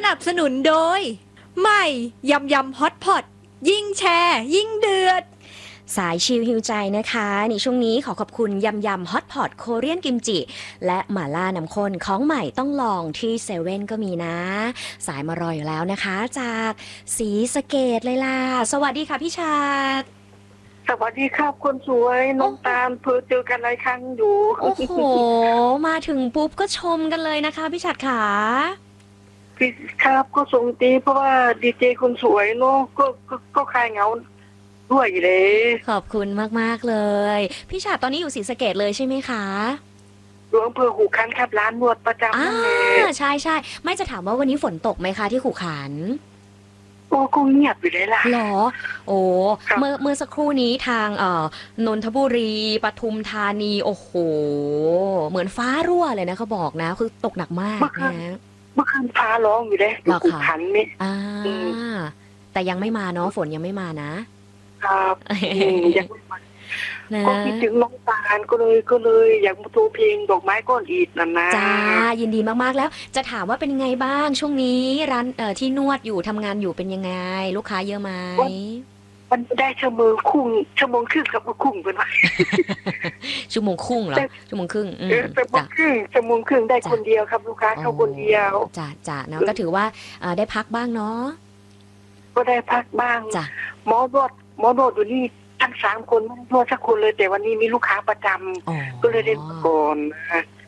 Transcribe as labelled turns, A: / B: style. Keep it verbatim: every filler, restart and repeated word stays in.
A: นับสนุนโดยใหม่ยำยำฮอตพอตยิ่งแชร์ยิ่งเดือด
B: สายชิลฮิวใจนะคะในช่วงนี้ขอขอบคุณยำยำฮอตพอตโคเรียนกิมจิและหม่าล่าน้ำข้นของใหม่ต้องลองที่เซเว่นก็มีนะ สายมารออยู่แล้วนะคะ จากศรีสะเกษเลยล่ะสวัสดีค่ะพี่ชาติ
C: สวัสดีครับคนสวยน้องตาลเพื่อเจอกันหลายครั้งอยู่
B: โอ้โหมาถึงปุ๊บก็ชมกันเลยนะคะพี่ชาติขา
C: พี่ครับก็ส่งตีเพราะว่าดีเจคนสวยเนาะก็ก็ก็คลายเหงาด้วยเลย
B: ขอบคุณมากๆเลยพี่ชาติตอนนี้อยู่ศรีสะเกษเลยใช่ไหมคะ
C: หลวงเพื่อหูคันครับร้านนวดประจำนั่นเอง
B: ใช่ใช่ไม่จะถามว่าวันนี้ฝนตกไหมคะที่ขู่ขัน
C: โอ้ก็เงียบอยู่เลยล่ะ
B: หรอโอ้เมื่อเมื่อสักครู่นี้ทางเอ่อนนทบุรีปทุมธานีโอ้โหเหมือนฟ้ารั่วเลยนะเขาบอกนะคือตกหนักมากนะ
C: เมื่อคืนฟ้าร้องอยู่เลย
B: หรอคะ
C: ขันนี่
B: อ่าแต่ยังไม่มาเนาะฝนยังไม่มานะครับ
C: ยังไม่มาก็คิดถึงน้องตาลก็เลยก็เลยอยากมาโทรเพลงดอกไม้ก้อนอิฐนั่นนะ
B: จ้ายินดีมากๆแล้วจะถามว่าเป็นไงบ้างช่วงนี้ร้านเอ่อที่นวดอยู่ทำงานอยู่เป็นยังไงลูกค้าเยอะไหม
C: มันได้ชั่วโมงครึ่งชั่วโมงครึ่งกับครึ่งเป็นไง
B: ชั่วโมงครึ่งเหรอชั่วโมงครึ่งอืม
C: ชั่วโมงครึ่งชั่วโมงครึ่งได้คนเดียวครับลูกค้าเข้าคนเดียว
B: จ้าจ้าเนาะก็ถือว่าได้พักบ้างเนาะ
C: ก็ได้พักบ้าง
B: จ้ะ
C: หมอนวดหมอนวดอยู่นี่ทั้งสามคนไม่นวดสักคนเลยแต่วันนี้มีลูกค้าประจำก็เลยเล่นก่อนนะ